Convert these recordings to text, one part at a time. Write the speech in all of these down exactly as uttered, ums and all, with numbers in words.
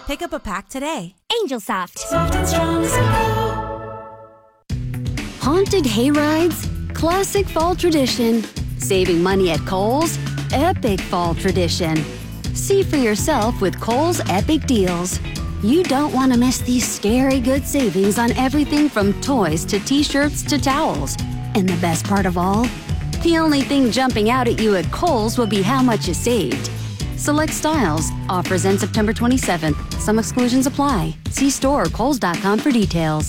Pick up a pack today. Angel Soft. Soft and strong as a Haunted hayrides, classic fall tradition. Saving money at Kohl's, epic fall tradition. See for yourself with Kohl's Epic Deals. You don't want to miss these scary good savings on everything from toys to t-shirts to towels. And the best part of all? The only thing jumping out at you at Kohl's will be how much you saved. Select styles. Offers end September twenty-seventh. Some exclusions apply. See store or kohls dot com for details.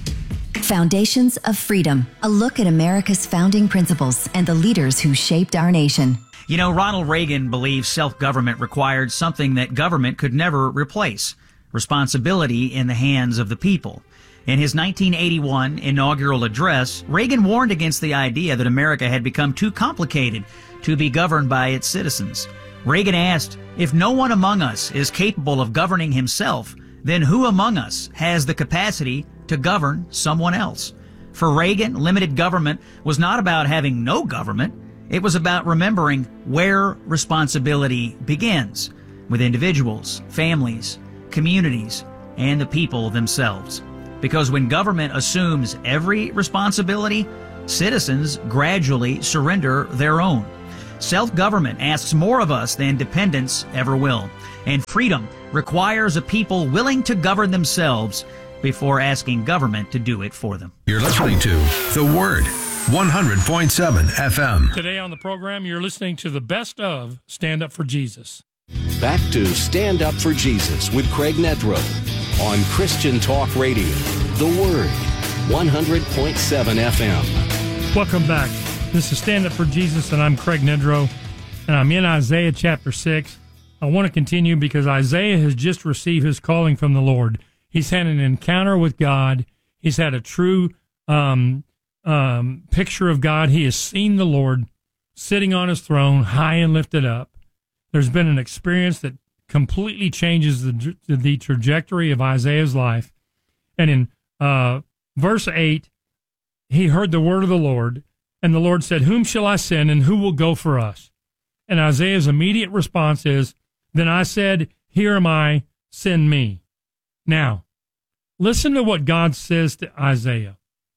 Foundations of Freedom, a look at America's founding principles and the leaders who shaped our nation. You know, Ronald Reagan believed self-government required something that government could never replace: responsibility in the hands of the people. In his nineteen eighty-one inaugural address, Reagan warned against the idea that America had become too complicated to be governed by its citizens. Reagan asked, if no one among us is capable of governing himself, then who among us has the capacity to govern someone else? For Reagan, limited government was not about having no government. It was about remembering where responsibility begins, with individuals, families, communities, and the people themselves. Because when government assumes every responsibility, citizens gradually surrender their own. Self-government asks more of us than dependence ever will. And freedom requires a people willing to govern themselves before asking government to do it for them. You're listening to The Word, one hundred point seven F M. Today on the program, you're listening to the best of Stand Up for Jesus. Back to Stand Up for Jesus with Craig Nedrow on Christian Talk Radio. The Word, one hundred point seven F M. Welcome back. This is Stand Up for Jesus, and I'm Craig Nedrow, and I'm in Isaiah chapter six. I want to continue because Isaiah has just received his calling from the Lord. He's had an encounter with God. He's had a true um, um, picture of God. He has seen the Lord sitting on his throne, high and lifted up. There's been an experience that completely changes the, the trajectory of Isaiah's life. And in uh, verse eight, he heard the word of the Lord, and the Lord said, whom shall I send, and who will go for us? And Isaiah's immediate response is, then I said, here am I, send me. Now, listen to what God says to Isaiah.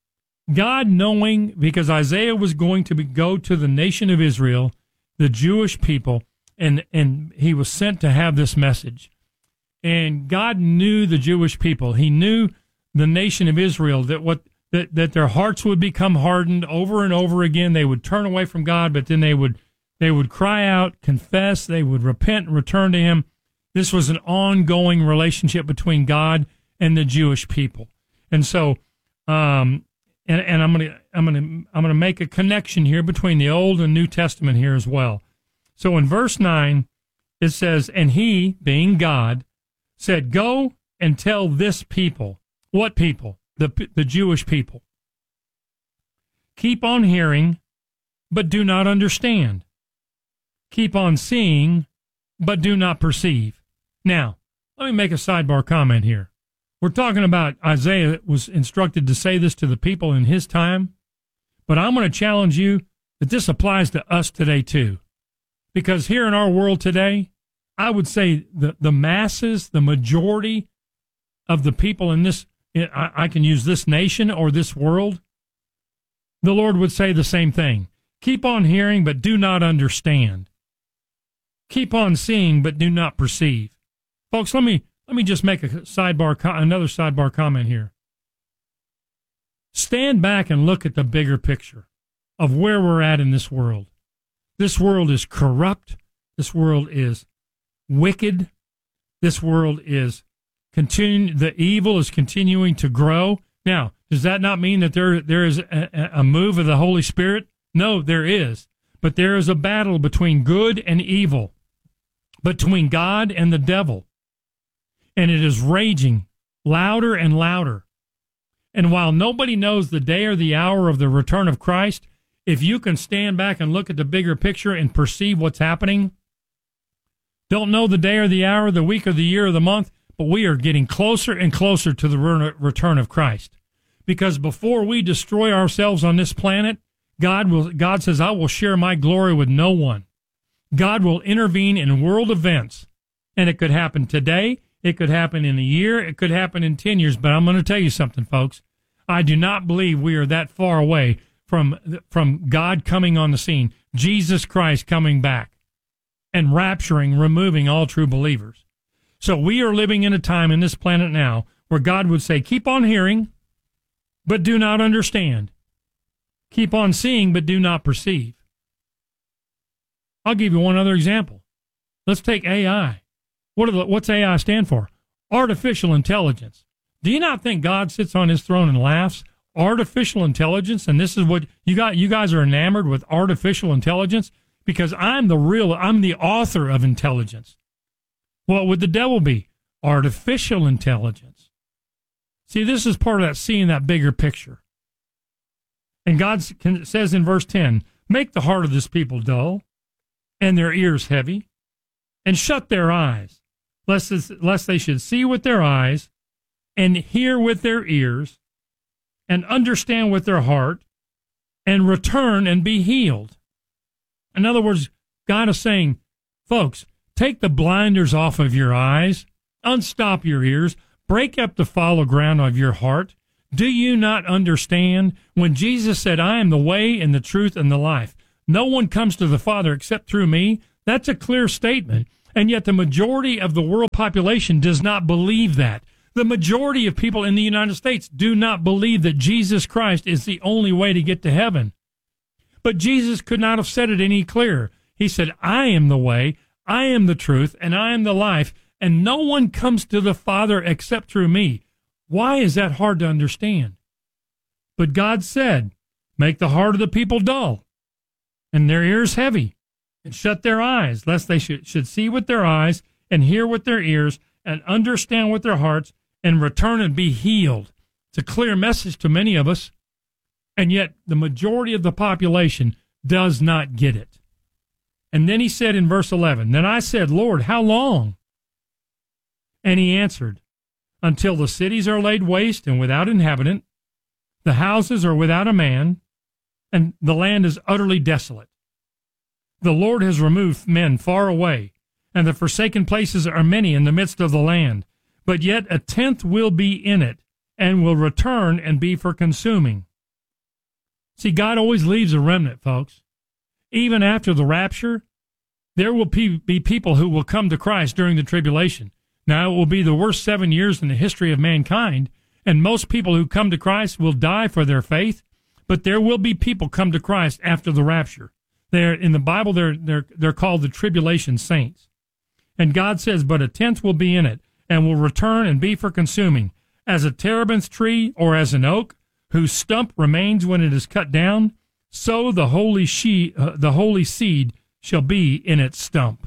God, knowing, because Isaiah was going to be, go to the nation of Israel, the Jewish people, and, and he was sent to have this message. And God knew the Jewish people. He knew the nation of Israel, that what that, that their hearts would become hardened over and over again. They would turn away from God, but then they would they would cry out, confess, they would repent and return to him. This was an ongoing relationship between God and the Jewish people. And so um and, and I'm gonna I'm gonna I'm gonna make a connection here between the Old and New Testament here as well. So in verse nine it says, and he, being God, said, go and tell this people. What people? The, the Jewish people. Keep on hearing, but do not understand. Keep on seeing, but do not perceive. Now, let me make a sidebar comment here. We're talking about Isaiah was instructed to say this to the people in his time, but I'm going to challenge you that this applies to us today too. Because here in our world today, I would say the, the masses, the majority of the people in this, I, I can use this nation or this world, the Lord would say the same thing. Keep on hearing, but do not understand. Keep on seeing, but do not perceive. Folks, let me let me just make a sidebar, another sidebar comment here. Stand back and look at the bigger picture of where we're at in this world. This world is corrupt. This world is wicked. This world is continue. The evil is continuing to grow. Now, does that not mean that there there is a, a move of the Holy Spirit? No, there is. But there is a battle between good and evil, between God and the devil. And it is raging louder and louder. And while nobody knows the day or the hour of the return of Christ, if you can stand back and look at the bigger picture and perceive what's happening, don't know the day or the hour, the week or the year or the month, but we are getting closer and closer to the return of Christ. Because before we destroy ourselves on this planet, God will. God says, I will share my glory with no one. God will intervene in world events, and it could happen today, It could happen in a year. It could happen in ten years. But I'm going to tell you something, folks. I do not believe we are that far away from, from God coming on the scene, Jesus Christ coming back and rapturing, removing all true believers. So we are living in a time in this planet now where God would say, keep on hearing, but do not understand. Keep on seeing, but do not perceive. I'll give you one other example. Let's take A I. What are the, what's A I stand for? Artificial intelligence. Do you not think God sits on his throne and laughs? Artificial intelligence, and this is what you got. You guys are enamored with artificial intelligence because I'm the real, I'm the author of intelligence. What would the devil be? Artificial intelligence. See, this is part of that seeing that bigger picture. And God says in verse ten, make the heart of this people dull and their ears heavy, and shut their eyes, lest, lest they should see with their eyes and hear with their ears and understand with their heart and return and be healed. In other words, God is saying, folks, take the blinders off of your eyes, unstop your ears, break up the fallow ground of your heart. Do you not understand when Jesus said, I am the way and the truth and the life? No one comes to the Father except through me. That's a clear statement. And yet the majority of the world population does not believe that. The majority of people in the United States do not believe that Jesus Christ is the only way to get to heaven. But Jesus could not have said it any clearer. He said, I am the way, I am the truth, and I am the life, and no one comes to the Father except through me. Why is that hard to understand? But God said, make the heart of the people dull, and their ears heavy, and shut their eyes, lest they should, should see with their eyes, and hear with their ears, and understand with their hearts, and return and be healed. It's a clear message to many of us, and yet the majority of the population does not get it. And then he said in verse eleven, then I said, Lord, how long? And he answered, until the cities are laid waste and without inhabitant, the houses are without a man, and the land is utterly desolate. The Lord has removed men far away, and the forsaken places are many in the midst of the land. But yet a tenth will be in it, and will return and be for consuming. See, God always leaves a remnant, folks. Even after the rapture, there will be people who will come to Christ during the tribulation. Now, it will be the worst seven years in the history of mankind, and most people who come to Christ will die for their faith, but there will be people come to Christ after the rapture. They're, in the Bible, they're, they're, they're called the tribulation saints. And God says, but a tenth will be in it, and will return and be for consuming, as a terebinth tree or as an oak, whose stump remains when it is cut down, so the holy, she, uh, the holy seed shall be in its stump.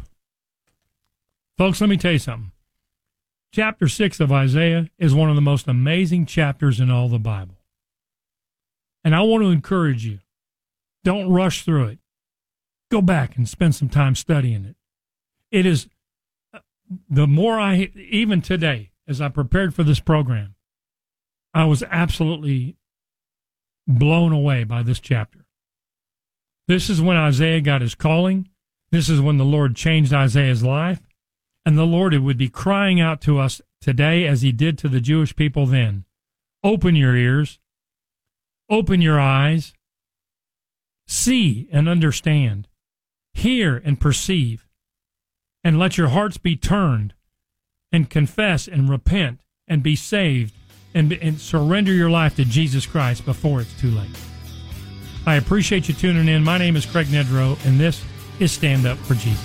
Folks, let me tell you something. Chapter six of Isaiah is one of the most amazing chapters in all the Bible. And I want to encourage you, don't rush through it. Go back and spend some time studying it. It is, the more I, even today, as I prepared for this program, I was absolutely blown away by this chapter. This is when Isaiah got his calling. This is when the Lord changed Isaiah's life. And the Lord would be crying out to us today as he did to the Jewish people then. Open your ears. Open your eyes. See and understand. Hear and perceive. And let your hearts be turned. And confess and repent. And be saved. And, and surrender your life to Jesus Christ before it's too late. I appreciate you tuning in. My name is Craig Nedrow, and this is Stand Up for Jesus.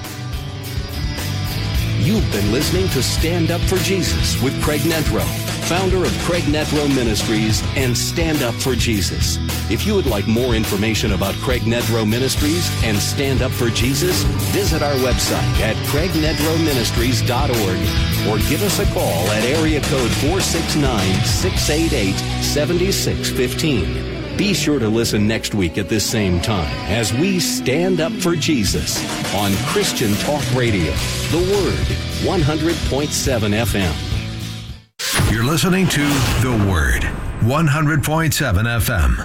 You've been listening to Stand Up for Jesus with Craig Nedrow, founder of Craig Nedrow Ministries and Stand Up for Jesus. If you would like more information about Craig Nedrow Ministries and Stand Up for Jesus, visit our website at craig nedrow ministries dot org or give us a call at area code four six nine, six eight eight, seven six one five. Be sure to listen next week at this same time as we stand up for Jesus on Christian Talk Radio, The Word, one hundred point seven F M. You're listening to The Word, one hundred point seven F M.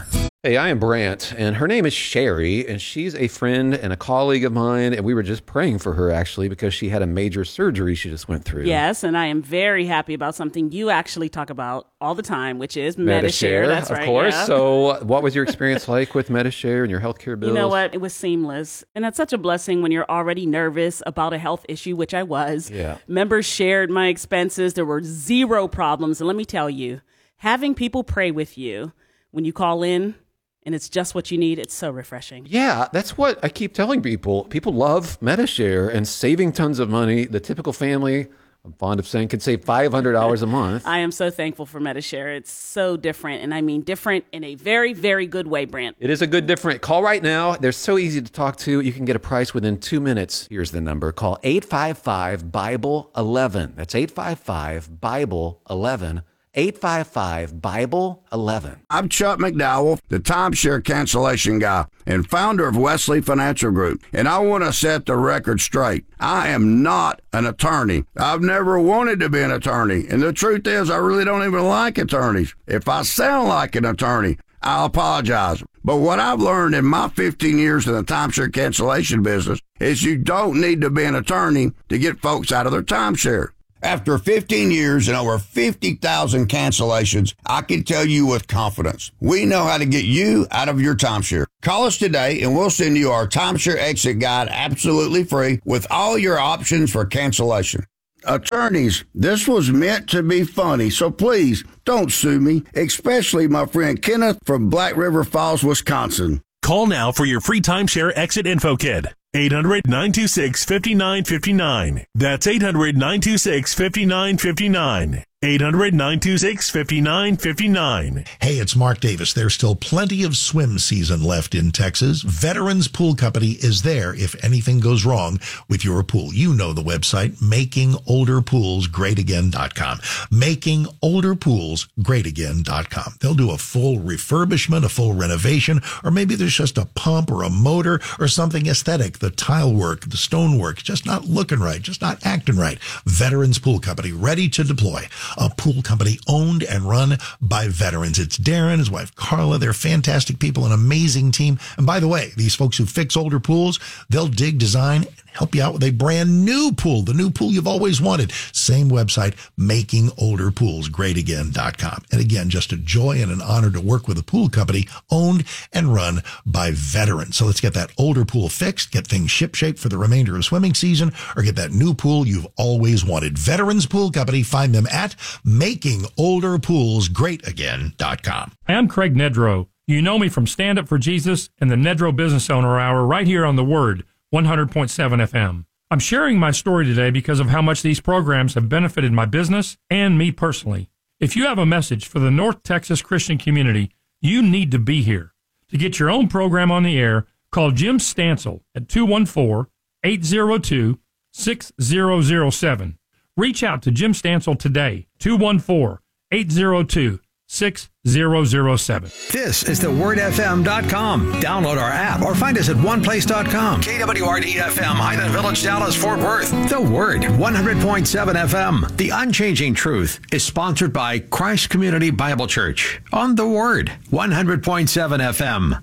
Hey, I am Brant, and her name is Sherry, and she's a friend and a colleague of mine, and we were just praying for her, actually, because she had a major surgery she just went through. Yes, and I am very happy about something you actually talk about all the time, which is Medi-Share. Medi-Share, That's of right, course. yeah. So what was your experience like with Medi-Share and your healthcare bills? You know what? It was seamless. And that's such a blessing when you're already nervous about a health issue, which I was. Yeah. Members shared my expenses. There were zero problems. And let me tell you, having people pray with you when you call in, and it's just what you need, it's so refreshing. Yeah, that's what I keep telling people. People love Medi-Share and saving tons of money. The typical family, I'm fond of saying, could save five hundred dollars a month. I am so thankful for Medi-Share. It's so different, and I mean different in a very, very good way, Brant. It is a good different. Call right now. They're so easy to talk to. You can get a price within two minutes. Here's the number. Call eight five five, Bible eleven. That's eight five five, Bible eleven. eight five five, Bible eleven. I'm Chuck McDowell, the timeshare cancellation guy and founder of Wesley Financial Group, and I want to set the record straight. I am not an attorney. I've never wanted to be an attorney, and the truth is I really don't even like attorneys. If I sound like an attorney, I apologize. But what I've learned in my fifteen years in the timeshare cancellation business is you don't need to be an attorney to get folks out of their timeshare. After fifteen years and over fifty thousand cancellations, I can tell you with confidence, we know how to get you out of your timeshare. Call us today and we'll send you our timeshare exit guide absolutely free with all your options for cancellation. Attorneys, this was meant to be funny, so please don't sue me, especially my friend Kenneth from Black River Falls, Wisconsin. Call now for your free timeshare exit info kit. eight hundred, nine two six, five nine five nine. That's eight hundred, nine two six, five nine five nine. eight hundred, nine two six, five nine five nine. Hey, it's Mark Davis. There's still plenty of swim season left in Texas. Veterans Pool Company is there if anything goes wrong with your pool. You know the website, making older pools great again dot com. making older pools great again dot com. They'll do a full refurbishment, a full renovation, or maybe there's just a pump or a motor or something aesthetic. The tile work, the stone work, just not looking right, just not acting right. Veterans Pool Company, ready to deploy. A pool company owned and run by veterans. It's Darren, his wife Carla. They're fantastic people, an amazing team. And by the way, these folks who fix older pools, they'll dig, design, and help you out with a brand new pool, the new pool you've always wanted. Same website, making older pools great again dot com. And again, just a joy and an honor to work with a pool company owned and run by veterans. So let's get that older pool fixed, get things shipshape for the remainder of swimming season, or get that new pool you've always wanted. Veterans Pool Company, find them at making older pools great again dot com. I'm Craig Nedrow. You know me from Stand Up for Jesus and the Nedrow Business Owner Hour right here on The Word, one hundred point seven F M. I'm sharing my story today because of how much these programs have benefited my business and me personally. If you have a message for the North Texas Christian community, you need to be here. To get your own program on the air, call Jim Stansel at two one four, eight zero two, six zero zero seven. Reach out to Jim Stansel today, two one four, eight zero two, six zero zero seven. This is the word f m dot com. Download our app or find us at one place dot com. K W R D F M, Highland Village, Dallas, Fort Worth. The Word, one hundred point seven F M. The Unchanging Truth is sponsored by Christ Community Bible Church on The Word, one hundred point seven F M.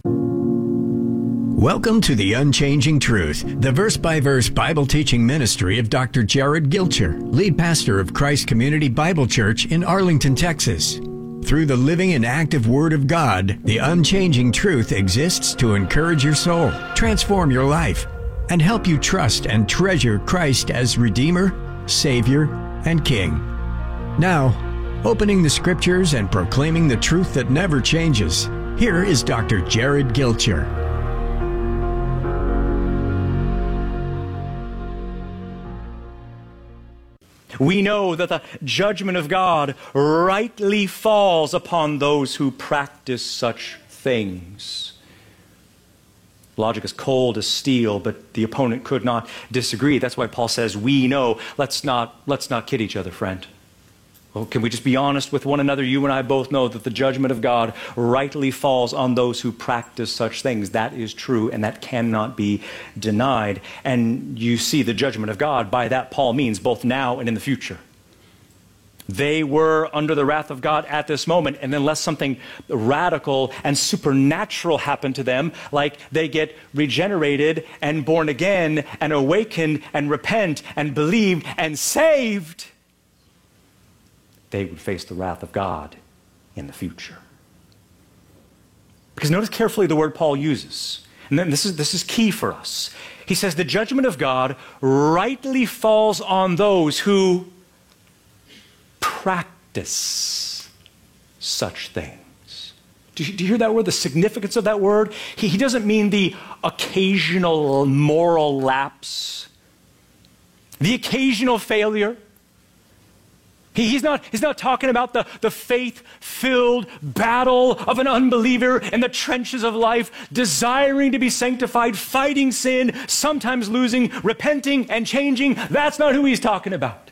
Welcome to The Unchanging Truth, the verse-by-verse Bible teaching ministry of Doctor Jared Gilcher, lead pastor of Christ Community Bible Church in Arlington, Texas. Through the living and active Word of God, The Unchanging Truth exists to encourage your soul, transform your life, and help you trust and treasure Christ as Redeemer, Savior, and King. Now, opening the Scriptures and proclaiming the truth that never changes, here is Doctor Jared Gilcher. We know that the judgment of God rightly falls upon those who practice such things. Logic is cold as steel, but the opponent could not disagree. That's why Paul says, we know. Let's not, let's not kid each other, friend. Well, can we just be honest with one another? You and I both know that the judgment of God rightly falls on those who practice such things. That is true, and that cannot be denied. And you see the judgment of God. By that, Paul means both now and in the future. They were under the wrath of God at this moment, and unless something radical and supernatural happened to them, like they get regenerated and born again and awakened and repent and believed and saved, they would face the wrath of God in the future. Because notice carefully the word Paul uses, and then this is, this is key for us. He says the judgment of God rightly falls on those who practice such things. Do you, do you hear that word, the significance of that word? He, he doesn't mean the occasional moral lapse, the occasional failure. He, he's, not, he's not talking about the, the faith-filled battle of an unbeliever in the trenches of life, desiring to be sanctified, fighting sin, sometimes losing, repenting and changing. That's not who he's talking about.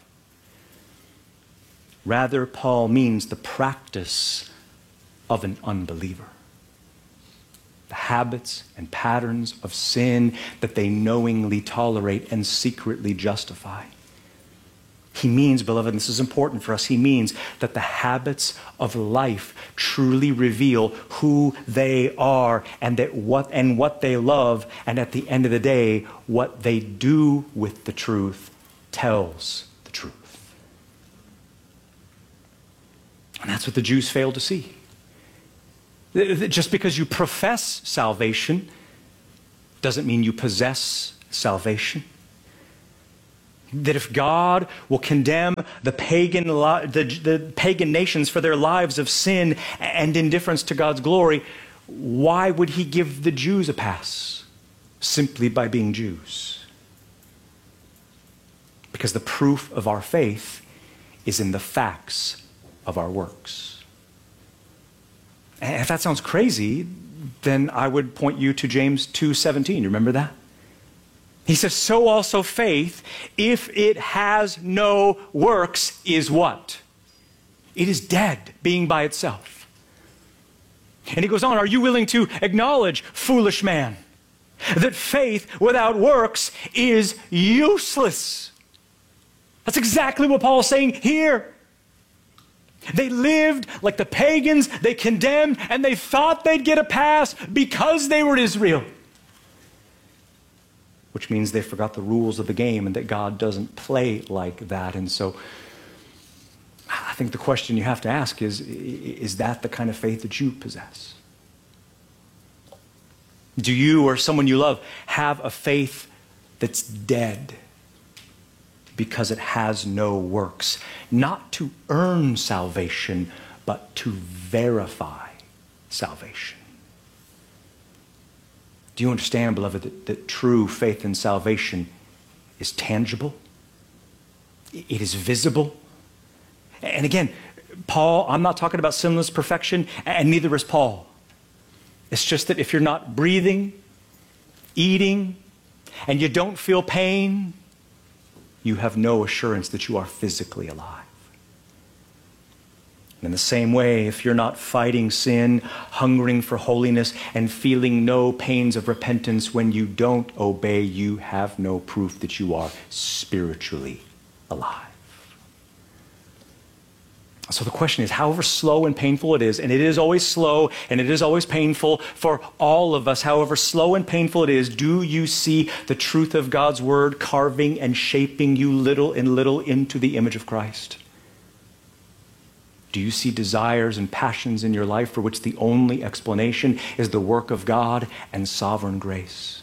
Rather, Paul means the practice of an unbeliever. The habits and patterns of sin that they knowingly tolerate and secretly justify. He means, beloved, and this is important for us, he means that the habits of life truly reveal who they are and that what and what they love, and at the end of the day, what they do with the truth tells the truth. And that's what the Jews failed to see. Just because you profess salvation doesn't mean you possess salvation. That if God will condemn the pagan, the, the pagan nations for their lives of sin and indifference to God's glory, why would he give the Jews a pass? Simply by being Jews. Because the proof of our faith is in the facts of our works. And if that sounds crazy, then I would point you to James two seventeen. You remember that? He says, so also faith, if it has no works, is what? It is dead, being by itself. And he goes on, are you willing to acknowledge, foolish man, that faith without works is useless? That's exactly what Paul is saying here. They lived like the pagans, they condemned, and they thought they'd get a pass because they were Israel. Which means they forgot the rules of the game and that God doesn't play like that. And so I think the question you have to ask is, is that the kind of faith that you possess? Do you or someone you love have a faith that's dead because it has no works? Not to earn salvation, but to verify salvation. Do you understand, beloved, that, that true faith in salvation is tangible? It is visible. And again, Paul, I'm not talking about sinless perfection, and neither is Paul. It's just that if you're not breathing, eating, and you don't feel pain, you have no assurance that you are physically alive. In the same way, if you're not fighting sin, hungering for holiness, and feeling no pains of repentance when you don't obey, you have no proof that you are spiritually alive. So the question is, however slow and painful it is, and it is always slow and it is always painful for all of us, however slow and painful it is, do you see the truth of God's word carving and shaping you little and little into the image of Christ? Do you see desires and passions in your life for which the only explanation is the work of God and sovereign grace?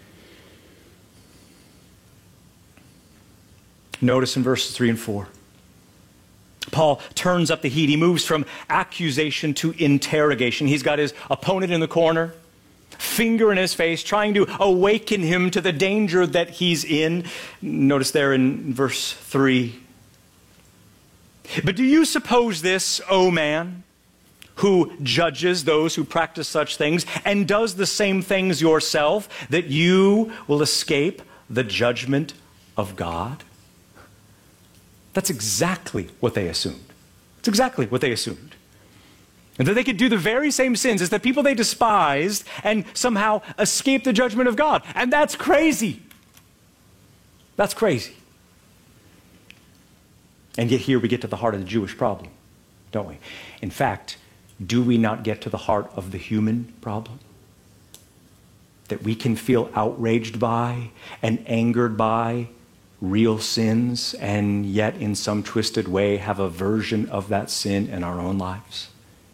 Notice in verses three and four. Paul turns up the heat. He moves from accusation to interrogation. He's got his opponent in the corner, finger in his face, trying to awaken him to the danger that he's in. Notice there in verse three. But do you suppose this, O man, who judges those who practice such things and does the same things yourself, that you will escape the judgment of God? That's exactly what they assumed. It's exactly what they assumed. And that they could do the very same sins as the people they despised and somehow escape the judgment of God. And that's crazy. That's crazy. And yet here we get to the heart of the Jewish problem, don't we? In fact, do we not get to the heart of the human problem? That we can feel outraged by and angered by real sins, and yet in some twisted way have a version of that sin in our own lives.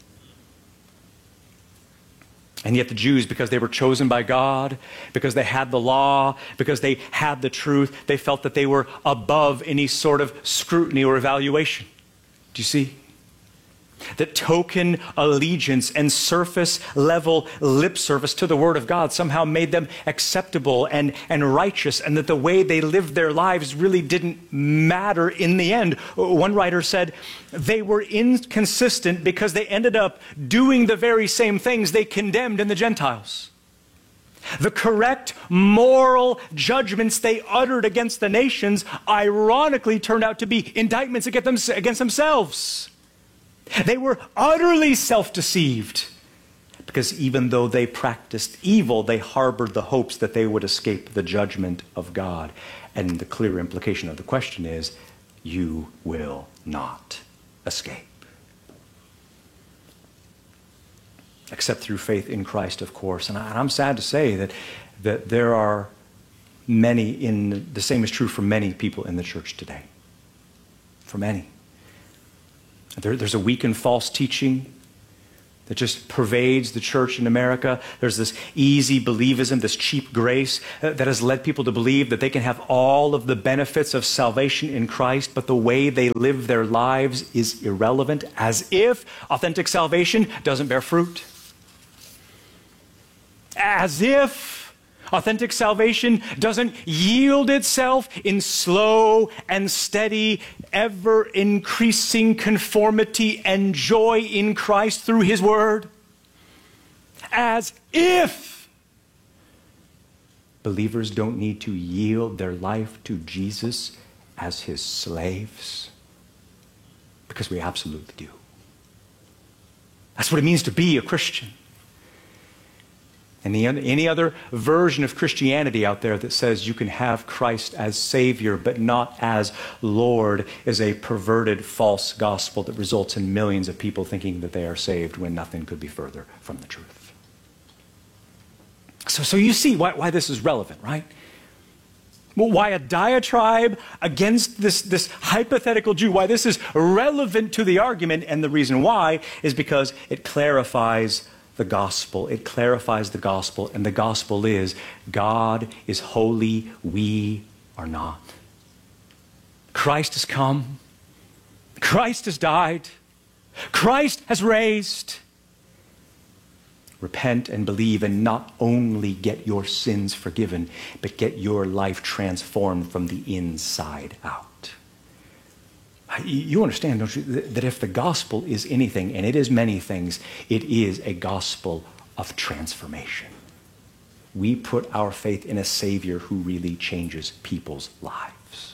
And yet the Jews, because they were chosen by God, because they had the law, because they had the truth, they felt that they were above any sort of scrutiny or evaluation. Do you see? That token allegiance and surface level lip service to the Word of God somehow made them acceptable and, and righteous, and that the way they lived their lives really didn't matter in the end. One writer said they were inconsistent because they ended up doing the very same things they condemned in the Gentiles. The correct moral judgments they uttered against the nations ironically turned out to be indictments against them, against themselves. They were utterly self-deceived because even though they practiced evil, they harbored the hopes that they would escape the judgment of God. And the clear implication of the question is, you will not escape. Except through faith in Christ, of course. And I'm sad to say that, that there are many in, the same is true for many people in the church today. For many. There, there's a weak and false teaching that just pervades the church in America. There's this easy believism, this cheap grace uh, that has led people to believe that they can have all of the benefits of salvation in Christ, but the way they live their lives is irrelevant, as if authentic salvation doesn't bear fruit. As if authentic salvation doesn't yield itself in slow and steady, ever-increasing conformity and joy in Christ through His Word. As if believers don't need to yield their life to Jesus as His slaves, because we absolutely do. That's what it means to be a Christian. And the, any other version of Christianity out there that says you can have Christ as Savior but not as Lord is a perverted false gospel that results in millions of people thinking that they are saved when nothing could be further from the truth. So, so you see why, why this is relevant, right? Well, why a diatribe against this, this hypothetical Jew, why this is relevant to the argument, and the reason why is because it clarifies the gospel. It clarifies the gospel, and the gospel is God is holy, we are not. Christ has come. Christ has died. Christ has raised. Repent and believe, and not only get your sins forgiven, but get your life transformed from the inside out. You understand, don't you, that if the gospel is anything, and it is many things, it is a gospel of transformation. We put our faith in a Savior who really changes people's lives.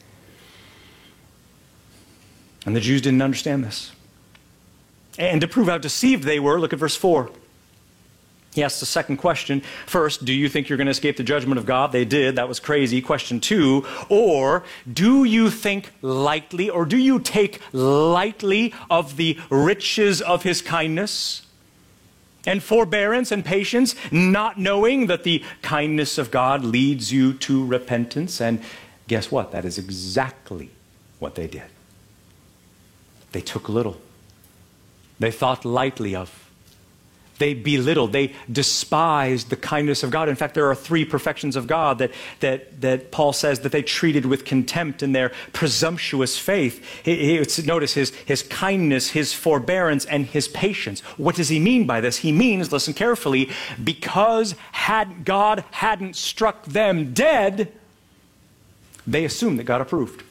And the Jews didn't understand this. And to prove how deceived they were, look at verse four. He asks the second question. First, do you think you're going to escape the judgment of God? They did. That was crazy. Question two, or do you think lightly, or do you take lightly of the riches of His kindness and forbearance and patience, not knowing that the kindness of God leads you to repentance? And guess what? That is exactly what they did. They took little. They thought lightly of. They belittled, they despised the kindness of God. In fact, there are three perfections of God that, that, that Paul says that they treated with contempt in their presumptuous faith. He, he, notice his, his kindness, His forbearance, and His patience. What does he mean by this? He means, listen carefully, because had God hadn't struck them dead, they assumed that God approved.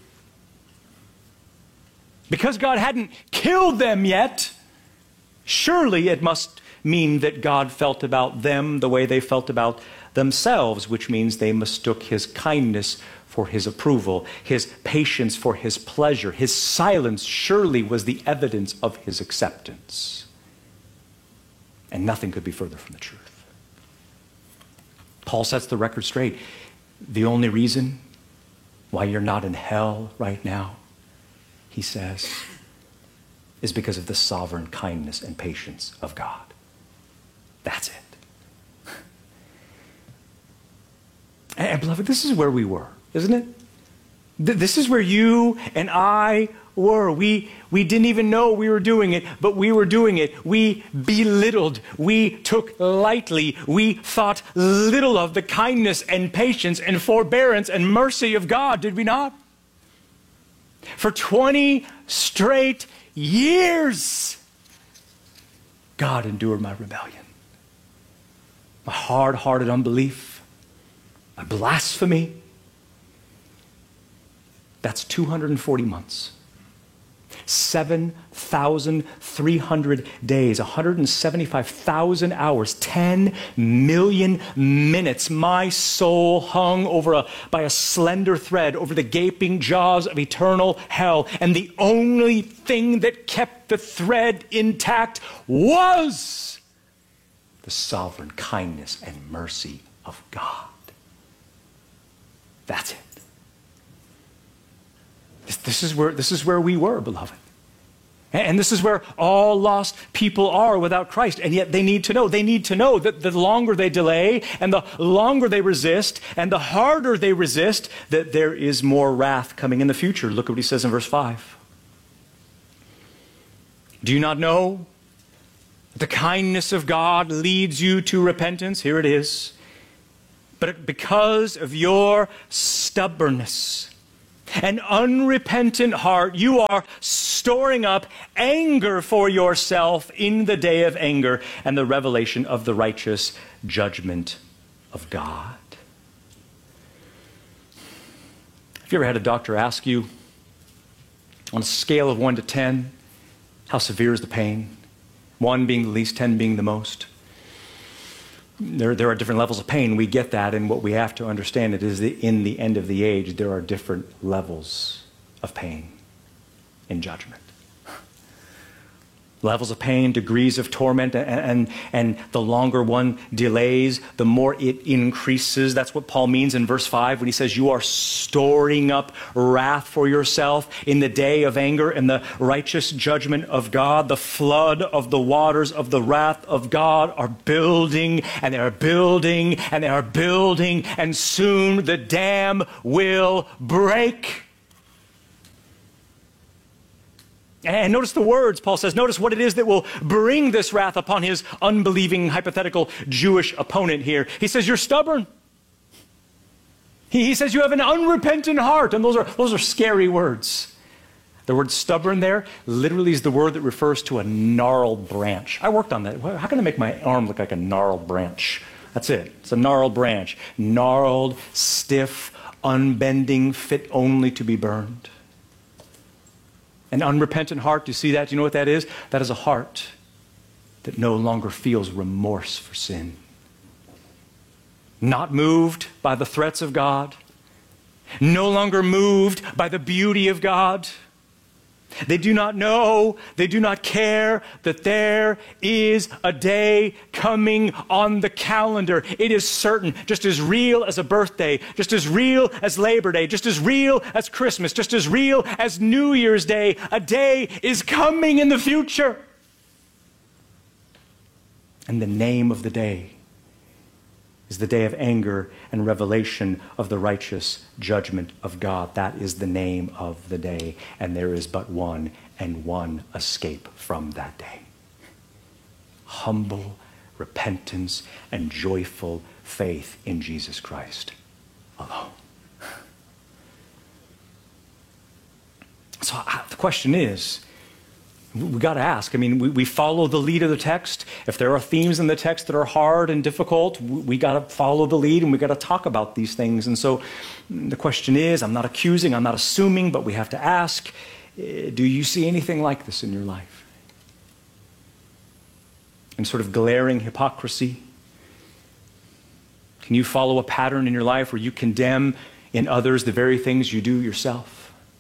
Because God hadn't killed them yet, surely it must mean that God felt about them the way they felt about themselves, which means they mistook His kindness for His approval, His patience for His pleasure. His silence surely was the evidence of His acceptance. And nothing could be further from the truth. Paul sets the record straight. The only reason why you're not in hell right now he says, is because of the sovereign kindness and patience of God. That's it. And beloved, this is where we were, isn't it? This is where you and I were. We, we didn't even know we were doing it, but we were doing it. We belittled. We took lightly. We thought little of the kindness and patience and forbearance and mercy of God, did we not? For twenty straight years, God endured my rebellion, my hard-hearted unbelief, my blasphemy. That's two hundred forty months, seven thousand three hundred days, one hundred seventy-five thousand hours, ten million minutes. My soul hung over a, by a slender thread over the gaping jaws of eternal hell. And the only thing that kept the thread intact was the sovereign kindness and mercy of God. That's it. This is where, this is where we were, beloved. And this is where all lost people are without Christ. And yet they need to know. They need to know that the longer they delay and the longer they resist and the harder they resist, that there is more wrath coming in the future. Look at what he says in verse five. Do you not know the kindness of God leads you to repentance? Here it is. But because of your stubbornness, an unrepentant heart, you are storing up anger for yourself in the day of anger and the revelation of the righteous judgment of God. Have you ever had a doctor ask you, on a scale of one to ten, how severe is the pain? One being the least, ten being the most. There, there are different levels of pain. We get that, and what we have to understand it is that in the end of the age, there are different levels of pain in judgment. Levels of pain, degrees of torment, and, and, and the longer one delays, the more it increases. That's what Paul means in verse five when he says, you are storing up wrath for yourself in the day of anger and the righteous judgment of God. The flood of the waters of the wrath of God are building, and they are building, and they are building, and soon the dam will break. And notice the words, Paul says, notice what it is that will bring this wrath upon his unbelieving, hypothetical Jewish opponent here. He says, you're stubborn. He, he says, you have an unrepentant heart. And those are, those are scary words. The word stubborn there literally is the word that refers to a gnarled branch. I worked on that. How can I make my arm look like a gnarled branch? That's it. It's a gnarled branch. Gnarled, stiff, unbending, fit only to be burned. An unrepentant heart, do you see that? Do you know what that is? That is a heart that no longer feels remorse for sin. Not moved by the threats of God. No longer moved by the beauty of God. They do not know, they do not care that there is a day coming on the calendar. It is certain, just as real as a birthday, just as real as Labor Day, just as real as Christmas, just as real as New Year's Day. A day is coming in the future. And the name of the day is the day of anger and revelation of the righteous judgment of God. That is the name of the day. And there is but one and one escape from that day. Humble repentance and joyful faith in Jesus Christ alone. So uh, the question is, we got to ask. I mean, we, we follow the lead of the text. If there are themes in the text that are hard and difficult, we, we got to follow the lead and we got to talk about these things. And so the question is, I'm not accusing, I'm not assuming, but we have to ask, do you see anything like this in your life? In sort of glaring hypocrisy? Can you follow a pattern in your life where you condemn in others the very things you do yourself?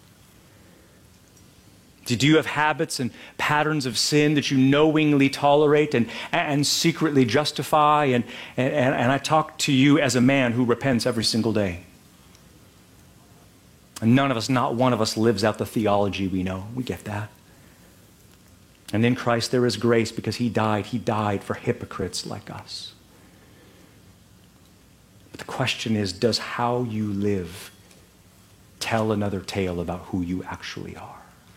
Do you have habits and patterns of sin that you knowingly tolerate and, and secretly justify? And, and, and I talk to you as a man who repents every single day. And none of us, not one of us, lives out the theology we know. We get that. And in Christ there is grace because he died. He died for hypocrites like us. But the question is, does how you live tell another tale about who you actually are?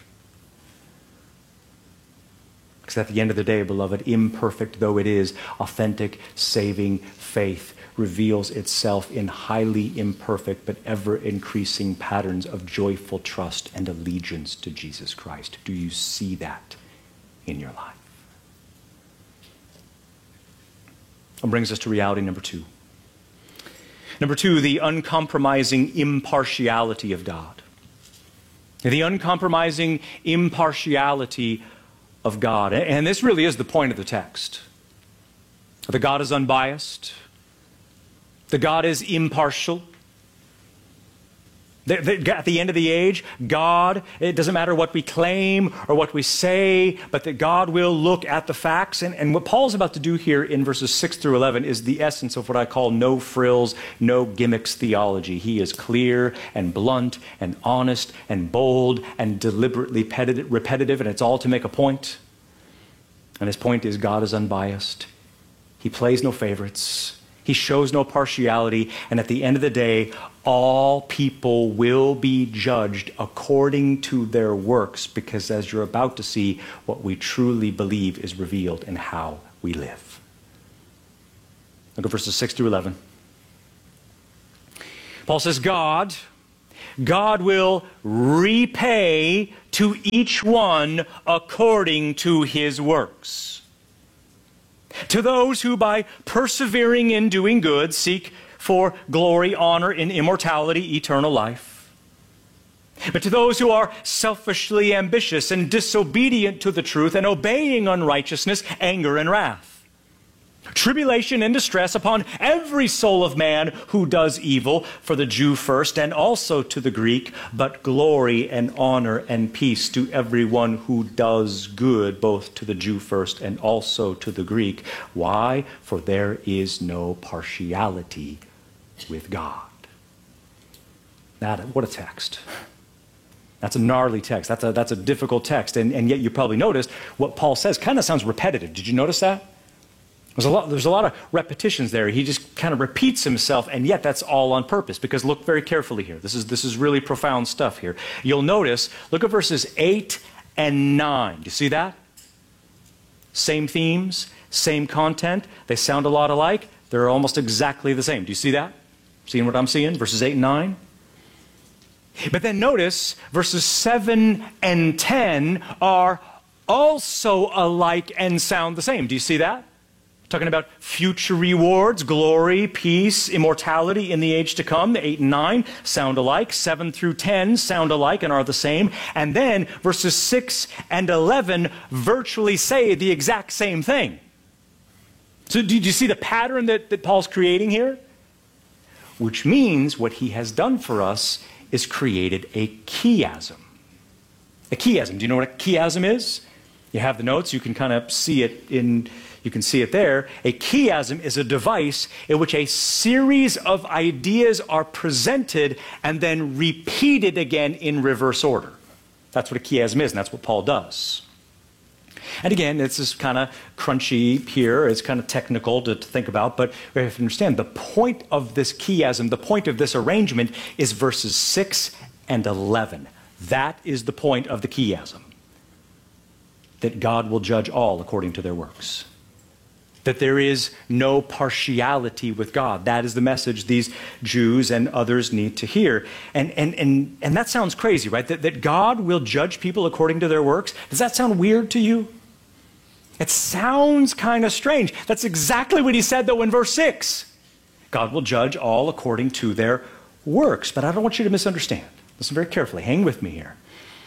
Because at the end of the day, beloved, imperfect though it is, authentic, saving faith reveals itself in highly imperfect but ever-increasing patterns of joyful trust and allegiance to Jesus Christ. Do you see that in your life? That brings us to reality number two. Number two, the uncompromising impartiality of God. The uncompromising impartiality of God. And this really is the point of the text. That God is unbiased. That God is impartial. That at the end of the age, God, it doesn't matter what we claim or what we say, but that God will look at the facts. And, and what Paul's about to do here in verses six through eleven is the essence of what I call no frills, no gimmicks theology. He is clear and blunt and honest and bold and deliberately repetitive, and it's all to make a point. And his point is God is unbiased. He plays no favorites. He shows no partiality, and at the end of the day, all people will be judged according to their works, because as you're about to see, what we truly believe is revealed in how we live. Look at verses six through eleven. Paul says, God, God will repay to each one according to his works. To those who by persevering in doing good seek for glory, honor, and immortality, eternal life. But to those who are selfishly ambitious and disobedient to the truth and obeying unrighteousness, anger and wrath. Tribulation and distress upon every soul of man who does evil, for the Jew first and also to the Greek, but glory and honor and peace to everyone who does good, both to the Jew first and also to the Greek. Why? For there is no partiality with God. That, what a text. That's a gnarly text. That's a, that's a difficult text. And, and yet you probably noticed what Paul says kind of sounds repetitive. Did you notice that? There's a lot, there's a lot of repetitions there. He just kind of repeats himself, and yet that's all on purpose, because look very carefully here. This is, this is really profound stuff here. You'll notice, look at verses eight and nine. Do you see that? Same themes, same content. They sound a lot alike. They're almost exactly the same. Do you see that? Seeing what I'm seeing? Verses eight and nine. But then notice, verses seven and ten are also alike and sound the same. Do you see that? Talking about future rewards, glory, peace, immortality in the age to come. The eight and nine sound alike. seven through ten sound alike and are the same. And then verses six and eleven virtually say the exact same thing. So do you see the pattern that, that Paul's creating here? Which means what he has done for us is created a chiasm. A chiasm. Do you know what a chiasm is? You have the notes. You can kind of see it in... You can see it there. A chiasm is a device in which a series of ideas are presented and then repeated again in reverse order. That's what a chiasm is, and that's what Paul does. And again, this is kind of crunchy here. It's kind of technical to, to think about, but we have to understand the point of this chiasm, the point of this arrangement is verses six and eleven. That is the point of the chiasm. That God will judge all according to their works. That there is no partiality with God. That is the message these Jews and others need to hear. And, and, and, and that sounds crazy, right? That, that God will judge people according to their works. Does that sound weird to you? It sounds kind of strange. That's exactly what he said, though, in verse six. God will judge all according to their works. But I don't want you to misunderstand. Listen very carefully. Hang with me here.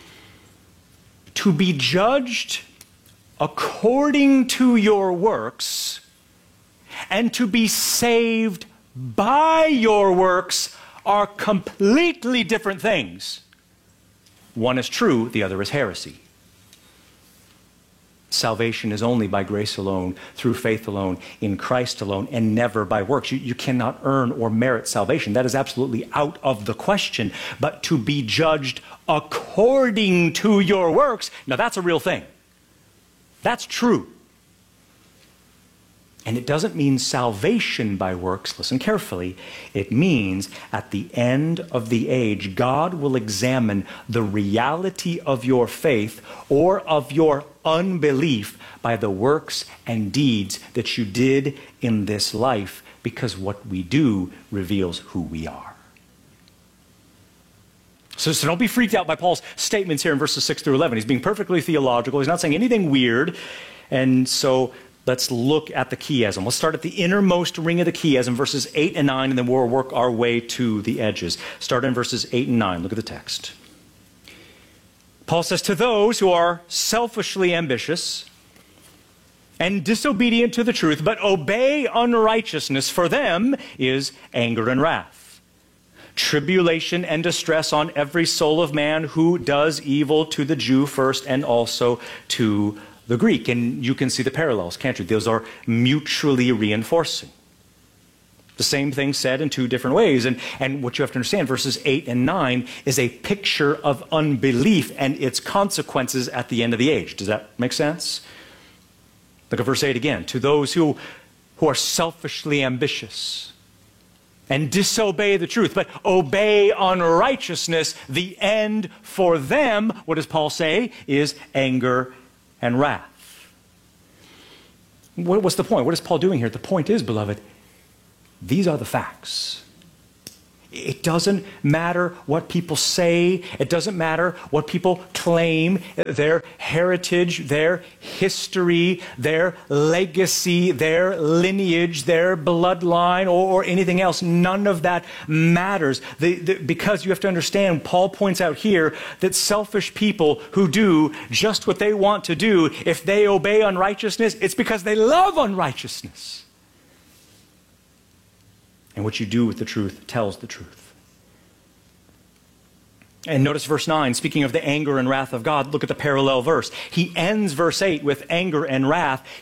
To be judged according to your works, and to be saved by your works are completely different things. One is true, the other is heresy. salvation is only by grace alone, through faith alone, in Christ alone, and never by works. You, you cannot earn or merit salvation. That is absolutely out of the question. But to be judged according to your works, now that's a real thing. That's true. And it doesn't mean salvation by works. Listen carefully. It means at the end of the age, God will examine the reality of your faith or of your unbelief by the works and deeds that you did in this life, because what we do reveals who we are. So, so don't be freaked out by Paul's statements here in verses six through eleven. He's being perfectly theological. He's not saying anything weird. And so let's look at the chiasm. Let's start at the innermost ring of the chiasm, verses eight and nine, and then we'll work our way to the edges. Start in verses eight and nine. Look at the text. Paul says, to those who are selfishly ambitious and disobedient to the truth, but obey unrighteousness, for them is anger and wrath, tribulation and distress on every soul of man who does evil, to the Jew first and also to the Greek. And you can see the parallels, can't you? Those are mutually reinforcing. The same thing said in two different ways. And, and what you have to understand, verses eight and nine is a picture of unbelief and its consequences at the end of the age. Does that make sense? Look at verse eight again. To those who, who are selfishly ambitious and disobey the truth, but obey unrighteousness, the end for them, what does Paul say, is anger and wrath. What, what's the point? What is Paul doing here? The point is, beloved, these are the facts. It doesn't matter what people say. It doesn't matter what people claim, their heritage, their history, their legacy, their lineage, their bloodline, or, or anything else. None of that matters. The, the, because you have to understand, Paul points out here that selfish people who do just what they want to do, if they obey unrighteousness, it's because they love unrighteousness. And what you do with the truth tells the truth. And notice verse nine, speaking of the anger and wrath of God, look at the parallel verse. He ends verse eight with anger and wrath.